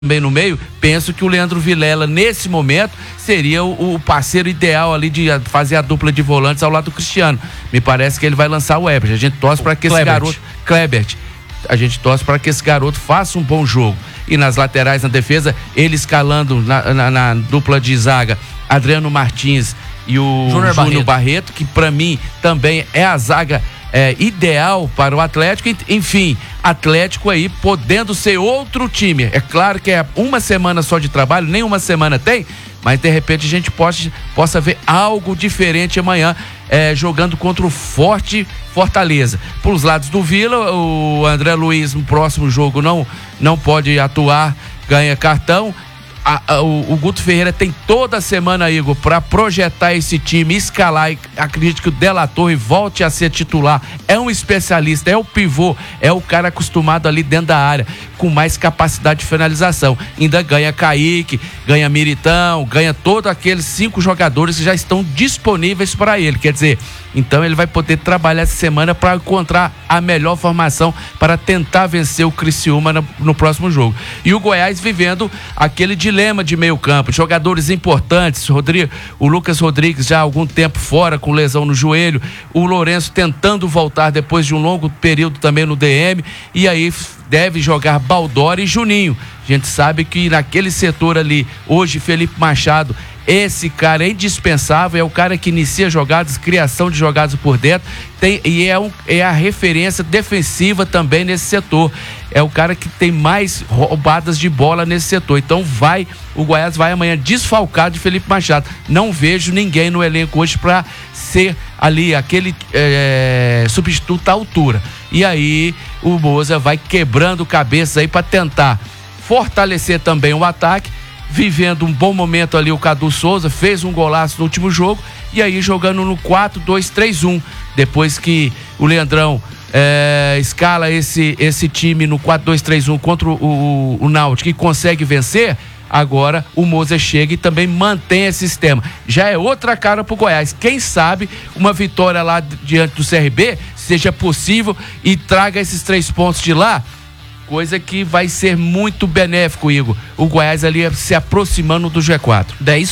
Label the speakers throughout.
Speaker 1: também no meio, penso que o Leandro Vilela, nesse momento, seria o parceiro ideal ali de fazer a dupla de volantes ao lado do Cristiano. Me parece que ele vai lançar o Ebert. A gente torce para que esse garoto... Klebert. A gente torce para que esse garoto faça um bom jogo. E nas laterais, na defesa, ele escalando na dupla de zaga, Adriano Martins e o Júnior Barreto, que para mim também é a zaga ideal para o Atlético. Enfim, Atlético aí podendo ser outro time. É claro que é uma semana só de trabalho, nem uma semana tem, mas de repente a gente possa ver algo diferente amanhã, jogando contra o forte Fortaleza. Para os lados do Vila, o André Luiz no próximo jogo não pode atuar, ganha cartão. O Guto Ferreira tem toda a semana, Igor, para projetar esse time, escalar, e acredito que o De La Torre volte a ser titular. É um especialista, é o pivô, é o cara acostumado ali dentro da área, com mais capacidade de finalização. Ainda ganha Kaique, ganha Militão, ganha todos aqueles 5 jogadores que já estão disponíveis para ele. Quer dizer, então ele vai poder trabalhar essa semana para encontrar a melhor formação para tentar vencer o Criciúma no próximo jogo. E o Goiás vivendo aquele dilema de meio campo, jogadores importantes, o Lucas Rodrigues já há algum tempo fora com lesão no joelho, o Lourenço tentando voltar depois de um longo período também no DM, e aí deve jogar Baldori e Juninho. A gente sabe que naquele setor ali, hoje Felipe Machado, esse cara é indispensável, é o cara que inicia jogadas, criação de jogadas por dentro, é a referência defensiva também nesse setor. É o cara que tem mais roubadas de bola nesse setor. Então o Goiás vai amanhã desfalcado de Felipe Machado. Não vejo ninguém no elenco hoje para ser ali aquele substituto à altura. E aí o Moza vai quebrando cabeças aí para tentar fortalecer também o ataque, vivendo um bom momento ali o Cadu Souza, fez um golaço no último jogo, e aí jogando no 4-2-3-1, depois que o Leandrão escala esse time no 4-2-3-1 contra o Náutico e consegue vencer, agora o Moza chega e também mantém esse sistema. Já é outra cara pro Goiás. Quem sabe uma vitória lá diante do CRB seja possível e traga esses 3 pontos de lá, coisa que vai ser muito benéfico, Igor. O Goiás ali se aproximando do G4.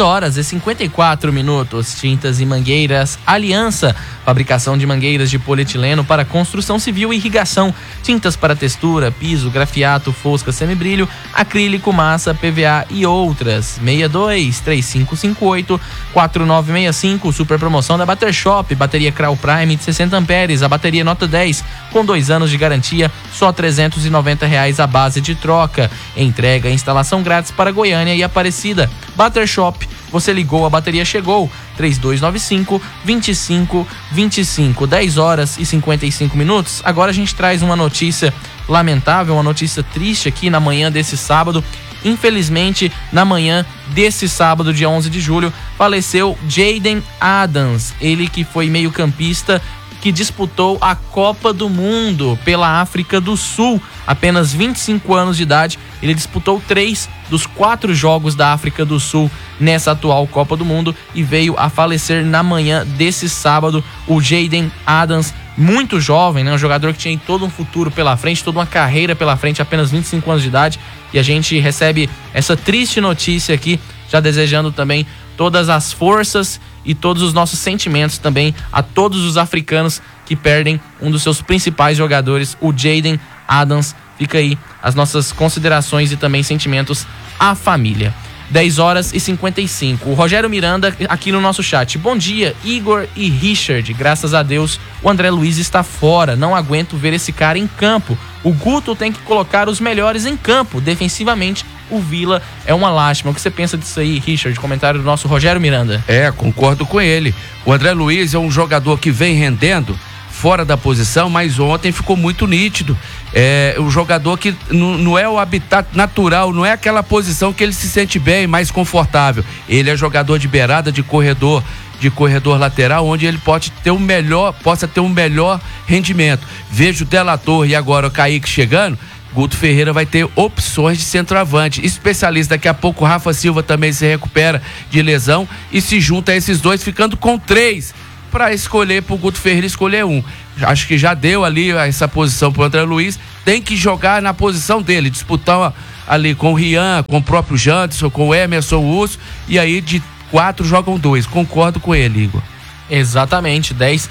Speaker 2: 10h54. Tintas e Mangueiras Aliança, fabricação de mangueiras de polietileno para construção civil e irrigação, tintas para textura, piso, grafiato, fosca, semibrilho, acrílico, massa, PVA e outras. 62-3558-4965, super promoção da Bater Shop, bateria Crau Prime de 60 amperes, a bateria nota 10 com 2 anos de garantia, só R$390 a base de troca. Entrega e instalação grátis para Goiânia e Aparecida. Bater Shop, você ligou, a bateria chegou. 3295-2525. 10h55. Agora a gente traz uma notícia lamentável, uma notícia triste aqui na manhã desse sábado. Infelizmente, na manhã desse sábado, dia 11 de julho, faleceu Jayden Adams, ele que foi meio-campista que disputou a Copa do Mundo pela África do Sul. Apenas 25 anos de idade, ele disputou 3 dos 4 jogos da África do Sul nessa atual Copa do Mundo e veio a falecer na manhã desse sábado. O Jayden Adams, muito jovem, né? Um jogador que tinha todo um futuro pela frente, toda uma carreira pela frente, apenas 25 anos de idade. E a gente recebe essa triste notícia aqui, já desejando também todas as forças e todos os nossos sentimentos também a todos os africanos que perdem um dos seus principais jogadores, o Jayden Adams. Fica aí as nossas considerações e também sentimentos à família. 10h55. O Rogério Miranda aqui no nosso chat. Bom dia, Igor e Richard. Graças a Deus o André Luiz está fora. Não aguento ver esse cara em campo. O Guto tem que colocar os melhores em campo. Defensivamente, o Vila é uma lástima. O que você pensa disso aí, Richard? Comentário do nosso Rogério Miranda.
Speaker 1: Concordo com ele. O André Luiz é um jogador que vem rendendo fora da posição, mas ontem ficou muito nítido. O jogador que não é o habitat natural, não é aquela posição que ele se sente bem, mais confortável. Ele é jogador de beirada, de corredor lateral, onde ele possa ter um melhor rendimento. Vejo o De La Torre e agora o Kaique chegando, Guto Ferreira vai ter opções de centroavante. Especialista, daqui a pouco o Rafa Silva também se recupera de lesão e se junta a esses dois, ficando com 3 para escolher, pro Guto Ferreira escolher um. Acho que já deu ali essa posição pro André Luiz, tem que jogar na posição dele, disputar ali com o Rian, com o próprio Janderson, com o Emerson Urso, e aí de 4 jogam 2. Concordo com ele, Igor.
Speaker 2: Exatamente,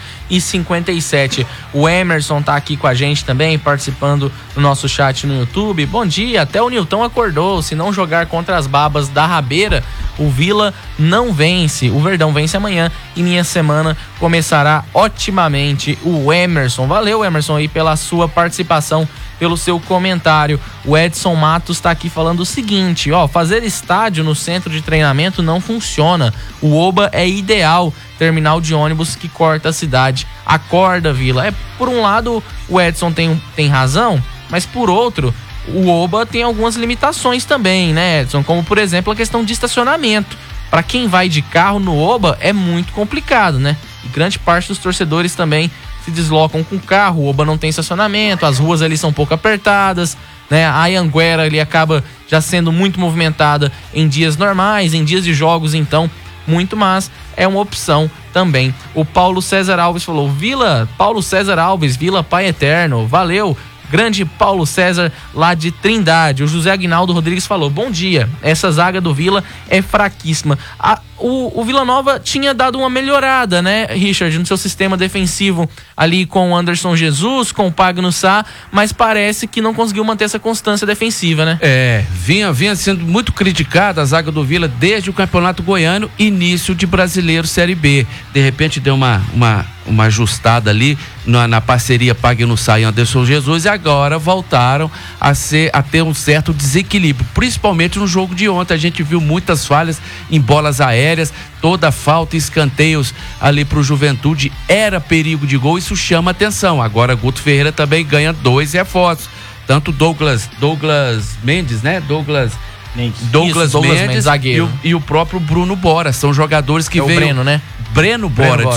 Speaker 2: 10h57. O Emerson tá aqui com a gente também, participando do nosso chat no YouTube. Bom dia, até o Nilton acordou. Se não jogar contra as babas da rabeira, o Vila não vence. O Verdão vence amanhã e minha semana começará otimamente. O Emerson, valeu Emerson aí pela sua participação, pelo seu comentário. O Edson Matos tá aqui falando o seguinte, fazer estádio no centro de treinamento não funciona. O Oba é ideal, terminal de ônibus que corta a cidade. Acorda, Vila. Por um lado, o Edson tem razão, mas por outro, o Oba tem algumas limitações também, né, Edson? Como, por exemplo, a questão de estacionamento. Para quem vai de carro no Oba, é muito complicado, né? E grande parte dos torcedores também se deslocam com carro. O Oba não tem estacionamento, as ruas ali são um pouco apertadas, né? A Anhanguera ali acaba já sendo muito movimentada em dias normais, em dias de jogos, então muito, mas é uma opção também. O Paulo César Alves falou: Paulo César Alves, Vila Pai Eterno, valeu. Grande Paulo César, lá de Trindade. O José Aguinaldo Rodrigues falou: bom dia, essa zaga do Vila é fraquíssima. O Vila Nova tinha dado uma melhorada, né, Richard, no seu sistema defensivo ali com o Anderson Jesus, com o Pagno Sá, mas parece que não conseguiu manter essa constância defensiva, né?
Speaker 1: Vinha sendo muito criticada a zaga do Vila desde o Campeonato Goiano, início de Brasileiro Série B. De repente deu uma ajustada ali na parceria Pagno Sá e Anderson Jesus, e agora voltaram a ter um certo desequilíbrio, principalmente no jogo de ontem. A gente viu muitas falhas em bolas aéreas, toda falta e escanteios ali pro Juventude era perigo de gol, isso chama atenção. Agora Guto Ferreira também ganha 2 reforços, tanto Douglas Mendes, né? Douglas Mendes,
Speaker 2: zagueiro,
Speaker 1: e o próprio Bruno Bora, são jogadores que veio...
Speaker 2: Breno, né?
Speaker 1: Breno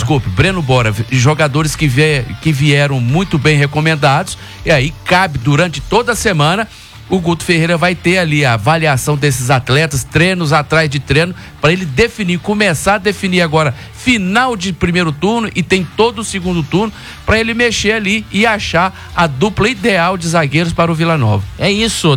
Speaker 1: Bora, jogadores que vieram muito bem recomendados, e aí cabe durante toda a semana. O Guto Ferreira vai ter ali a avaliação desses atletas, treinos atrás de treino, para ele começar a definir agora final de primeiro turno, e tem todo o segundo turno para ele mexer ali e achar a dupla ideal de zagueiros para o Vila Nova.
Speaker 2: É isso,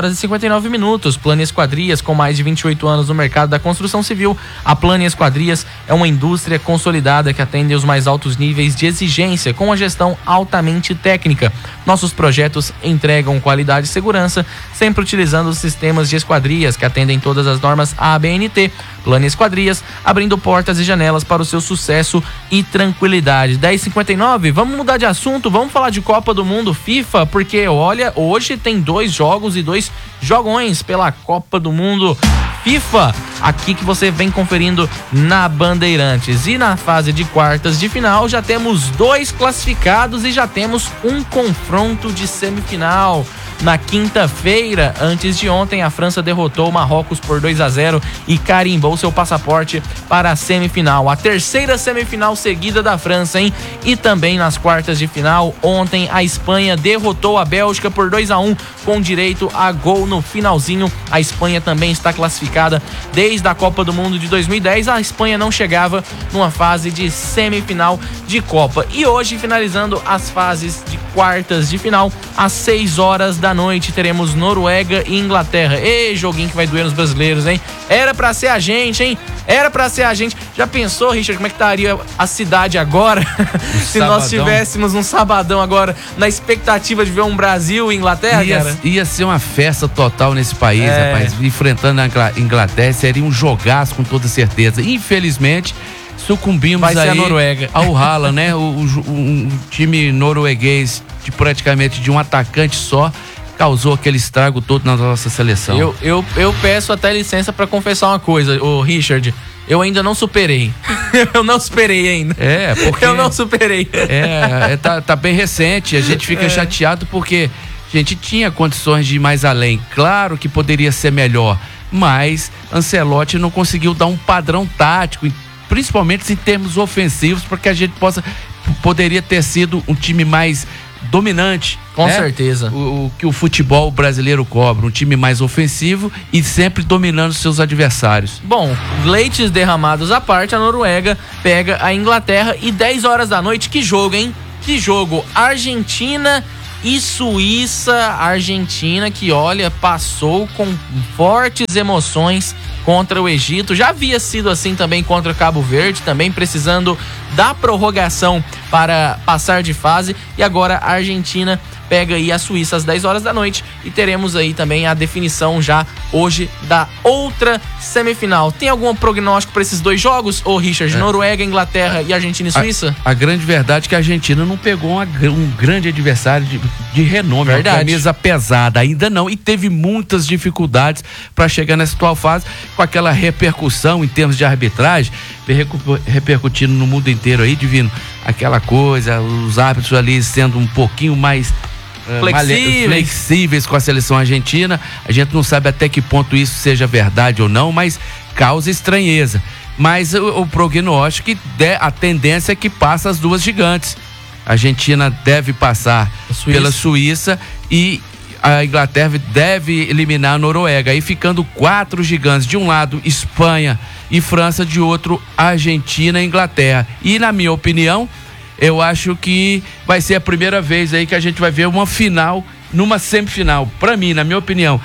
Speaker 2: 10h59. Plano Esquadrias, com mais de 28 anos no mercado da construção civil. A Plano Esquadrias é uma indústria consolidada que atende aos mais altos níveis de exigência, com a gestão altamente técnica. Nossos projetos entregam qualidade e segurança, sempre utilizando os sistemas de esquadrias que atendem todas as normas ABNT. Plano Esquadrias, abrindo portas e janelas para o seu sucesso e tranquilidade. 10h59, vamos mudar de assunto, vamos falar de Copa do Mundo FIFA, porque olha, hoje tem 2 jogos e 2 jogões pela Copa do Mundo FIFA, aqui que você vem conferindo na Bandeirantes. E na fase de quartas de final já temos 2 classificados e já temos um confronto de semifinal. Na quinta-feira, antes de ontem, a França derrotou o Marrocos por 2-0 e carimbou seu passaporte para a semifinal. A terceira semifinal seguida da França, hein? E também nas quartas de final, ontem a Espanha derrotou a Bélgica por 2-1 com direito a gol no finalzinho. A Espanha também está classificada desde a Copa do Mundo de 2010. A Espanha não chegava numa fase de semifinal de Copa. E hoje, finalizando as fases de quartas de final, às 6h da noite, teremos Noruega e Inglaterra. Ei, joguinho que vai doer nos brasileiros, hein? Era pra ser a gente, hein? Era pra ser a gente. Já pensou, Richard, como é que estaria a cidade agora? Se nós tivéssemos um sabadão agora, na expectativa de ver um Brasil e Inglaterra, cara?
Speaker 1: Ia ser uma festa total nesse país, rapaz. Enfrentando a Inglaterra, seria um jogaço com toda certeza. Infelizmente, sucumbimos aí
Speaker 2: a Noruega
Speaker 1: ao Haaland, né? Um time norueguês praticamente de um atacante só causou aquele estrago todo na nossa seleção.
Speaker 2: Eu peço até licença para confessar uma coisa, o Richard. Eu ainda não superei. Eu não superei ainda.
Speaker 1: Porque...
Speaker 2: Eu não superei.
Speaker 1: Tá bem recente. A gente fica chateado porque a gente tinha condições de ir mais além. Claro que poderia ser melhor, mas Ancelotti não conseguiu dar um padrão tático, principalmente em termos ofensivos, para que a gente poderia ter sido um time mais dominante.
Speaker 2: Com certeza.
Speaker 1: O que o futebol brasileiro cobra, um time mais ofensivo e sempre dominando seus adversários.
Speaker 2: Bom, leites derramados à parte, a Noruega pega a Inglaterra e 10h da noite, que jogo, hein? Que jogo! Argentina E Suíça, Argentina, que olha, passou com fortes emoções contra o Egito. Já havia sido assim também contra Cabo Verde, também precisando da prorrogação para passar de fase. E agora a Argentina pega aí a Suíça às 10 horas da noite e teremos aí também a definição já hoje da outra semifinal. Tem algum prognóstico para esses dois jogos, ô Richard? Noruega, Inglaterra e Argentina e Suíça?
Speaker 1: A grande verdade é que a Argentina não pegou um grande adversário de renome, uma camisa pesada, ainda não, e teve muitas dificuldades para chegar nessa atual fase, com aquela repercussão em termos de arbitragem, repercutindo no mundo inteiro aí, Divino, aquela coisa, os árbitros ali sendo um pouquinho mais flexíveis com a seleção argentina. A gente não sabe até que ponto isso seja verdade ou não, mas causa estranheza. Mas o prognóstico, a tendência é que passa as duas gigantes. A Argentina deve passar pela Suíça e a Inglaterra deve eliminar a Noruega, aí ficando 4 gigantes, de um lado Espanha e França, de outro Argentina e Inglaterra. E na minha opinião, eu acho que vai ser a primeira vez aí que a gente vai ver uma final numa semifinal. Para mim, na minha opinião,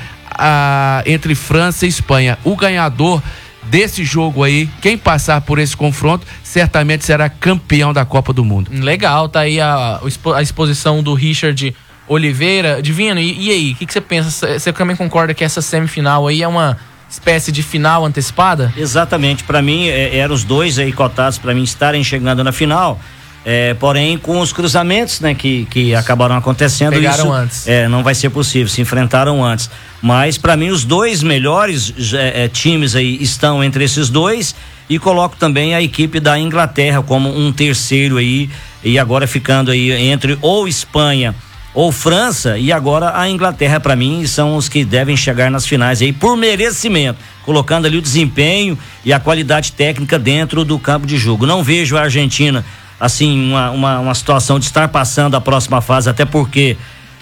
Speaker 1: entre França e Espanha. O ganhador desse jogo aí, quem passar por esse confronto, certamente será campeão da Copa do Mundo.
Speaker 2: Legal, tá aí a exposição do Richard Oliveira. Divino, e aí, o que você pensa? Você também concorda que essa semifinal aí é uma espécie de final antecipada?
Speaker 3: Exatamente, para mim eram os dois aí cotados para mim estarem chegando na final. Porém, com os cruzamentos, né, que acabaram acontecendo,
Speaker 2: pegaram
Speaker 3: isso
Speaker 2: antes.
Speaker 3: Não vai ser possível, se enfrentaram antes. Mas para mim os dois melhores times aí estão entre esses dois, e coloco também a equipe da Inglaterra como um terceiro aí, e agora ficando aí entre ou Espanha ou França, e agora a Inglaterra para mim são os que devem chegar nas finais aí por merecimento, colocando ali o desempenho e a qualidade técnica dentro do campo de jogo. Não vejo a Argentina assim, uma situação de estar passando a próxima fase, até porque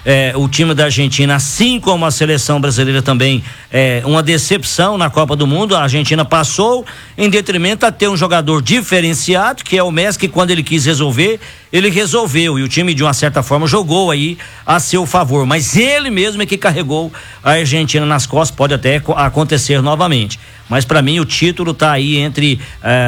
Speaker 3: o time da Argentina, assim como a seleção brasileira também, uma decepção na Copa do Mundo. A Argentina passou em detrimento a ter um jogador diferenciado, que é o Messi, que quando ele quis resolver, ele resolveu, e o time de uma certa forma jogou aí a seu favor, mas ele mesmo é que carregou a Argentina nas costas. Pode até acontecer novamente, mas para mim o título tá aí entre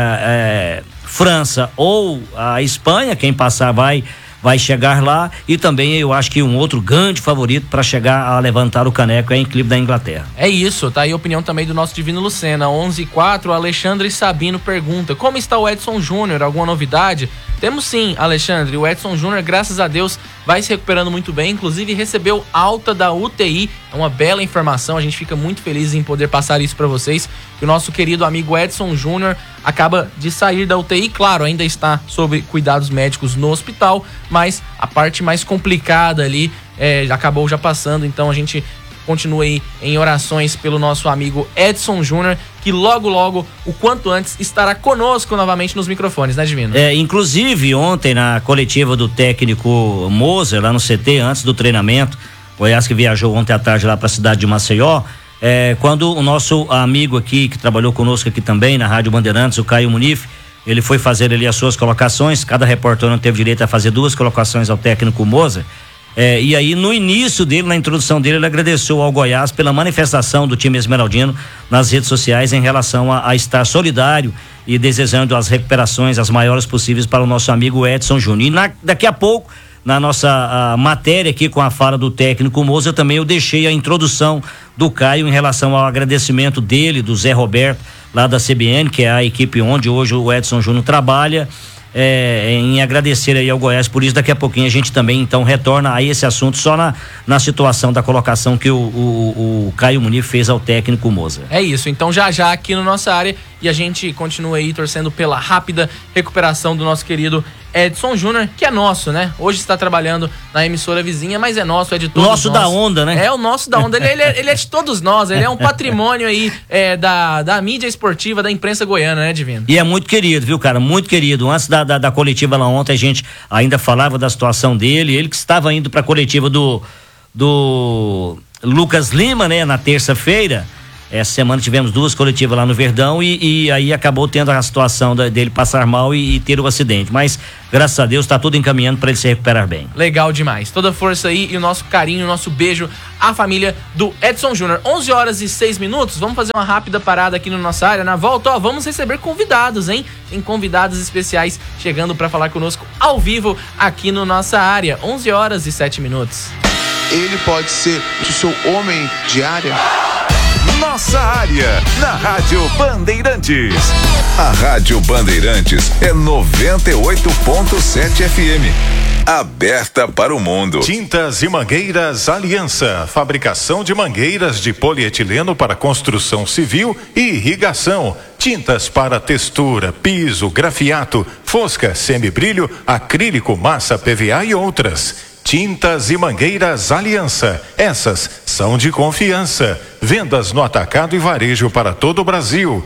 Speaker 3: França ou a Espanha. Quem passar vai chegar lá, e também eu acho que um outro grande favorito para chegar a levantar o caneco é a equipe da Inglaterra.
Speaker 2: É isso, tá aí a opinião também do nosso Divino Lucena. 11:04, Alexandre Sabino pergunta: como está o Edson Júnior? Alguma novidade? Temos sim, Alexandre. O Edson Júnior, graças a Deus, vai se recuperando muito bem. Inclusive, recebeu alta da UTI. É uma bela informação. A gente fica muito feliz em poder passar isso para vocês. Que o nosso querido amigo Edson Júnior acaba de sair da UTI. Claro, ainda está sob cuidados médicos no hospital, mas a parte mais complicada ali acabou já passando. Então, a gente continua aí em orações pelo nosso amigo Edson Júnior, que logo, logo, o quanto antes, estará conosco novamente nos microfones, né, Divino?
Speaker 3: Inclusive, ontem, na coletiva do técnico Moser, lá no CT, antes do treinamento, Goiás que viajou ontem à tarde lá para a cidade de Maceió, quando o nosso amigo aqui, que trabalhou conosco aqui também, na Rádio Bandeirantes, o Caio Munif, ele foi fazer ali as suas colocações. Cada repórter não teve direito a fazer 2 colocações ao técnico Moser. E aí, no início dele, na introdução dele, ele agradeceu ao Goiás pela manifestação do time esmeraldino nas redes sociais em relação a estar solidário e desejando as recuperações as maiores possíveis para o nosso amigo Edson Júnior. E daqui a pouco, na nossa matéria aqui com a fala do técnico Moser, também eu deixei a introdução do Caio em relação ao agradecimento dele, do Zé Roberto, lá da CBN, que é a equipe onde hoje o Edson Júnior trabalha, em agradecer aí ao Goiás por isso. Daqui a pouquinho a gente também então retorna a esse assunto, só na situação da colocação que o Caio Munif fez ao técnico Moser.
Speaker 2: É isso, então já aqui na nossa área, e a gente continua aí torcendo pela rápida recuperação do nosso querido Edson Júnior, que é nosso, né? Hoje está trabalhando na emissora vizinha, mas é nosso, é de todos
Speaker 3: nosso
Speaker 2: nós.
Speaker 3: Da onda, né?
Speaker 2: É o nosso da onda, ele é de todos nós, ele é um patrimônio aí da mídia esportiva, da imprensa goiana, né, Divino?
Speaker 3: E é muito querido, viu, cara? Muito querido. Antes da coletiva lá ontem, a gente ainda falava da situação dele, ele que estava indo para a coletiva do Lucas Lima, né, na terça-feira. Essa semana tivemos 2 coletivas lá no Verdão e aí acabou tendo a situação dele passar mal e ter o acidente. Mas, graças a Deus, tá tudo encaminhando para ele se recuperar bem.
Speaker 2: Legal demais. Toda força aí e o nosso carinho, o nosso beijo à família do Edson Júnior. 11h06. Vamos fazer uma rápida parada aqui na nossa área. Na volta, ó, vamos receber convidados, hein? Tem convidados especiais chegando para falar conosco ao vivo aqui no nossa área. 11h07.
Speaker 4: Ele pode ser o seu homem de área?
Speaker 5: Nossa área, na Rádio Bandeirantes. A Rádio Bandeirantes é 98.7 FM. Aberta para o mundo.
Speaker 6: Tintas e Mangueiras Aliança. Fabricação de mangueiras de polietileno para construção civil e irrigação. Tintas para textura, piso, grafiato, fosca, semibrilho, acrílico, massa, PVA e outras. Tintas e Mangueiras Aliança. Essas são de confiança. Vendas no atacado e varejo para todo o Brasil.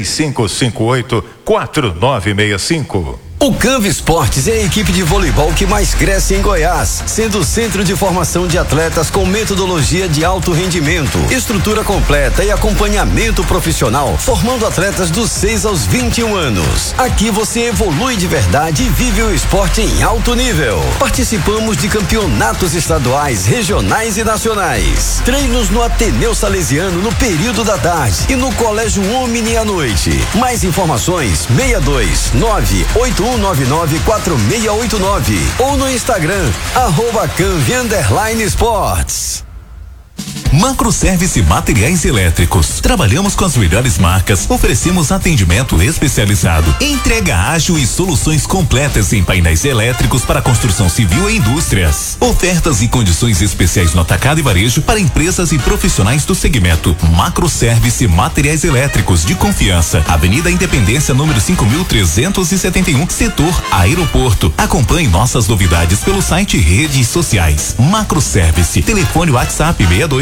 Speaker 6: 3558-4965.
Speaker 7: O Canva Esportes é a equipe de voleibol que mais cresce em Goiás, sendo o centro de formação de atletas com metodologia de alto rendimento, estrutura completa e acompanhamento profissional, formando atletas dos 6 aos 21 anos. Aqui você evolui de verdade e vive o esporte em alto nível. Participamos de campeonatos estaduais, regionais e nacionais. Treinos no Ateneu Salesiano no período da tarde e no Colégio Omni à noite. Mais informações 628-199-4689 ou no Instagram @canvi_esportes.
Speaker 8: Macroservice Materiais Elétricos. Trabalhamos com as melhores marcas, oferecemos atendimento especializado, entrega ágil e soluções completas em painéis elétricos para construção civil e indústrias. Ofertas e condições especiais no atacado e varejo para empresas e profissionais do segmento. Macroservice Materiais Elétricos de confiança. Avenida Independência, número 5371, setor Aeroporto. Acompanhe nossas novidades pelo site e redes sociais. Macroservice. Telefone WhatsApp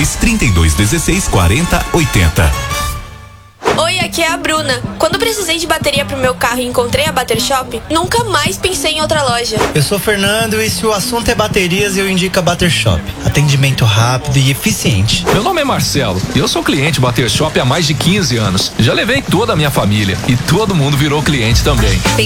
Speaker 8: 62-3216-4080.
Speaker 9: Oi, aqui é a Bruna. Quando precisei de bateria pro meu carro e encontrei a Bater Shop, nunca mais pensei em outra loja.
Speaker 10: Eu sou o Fernando e se o assunto é baterias, eu indico a Bater Shop. Atendimento rápido e eficiente.
Speaker 11: Meu nome é Marcelo e eu sou cliente Bater Shop há mais de 15 anos. Já levei toda a minha família e todo mundo virou cliente também.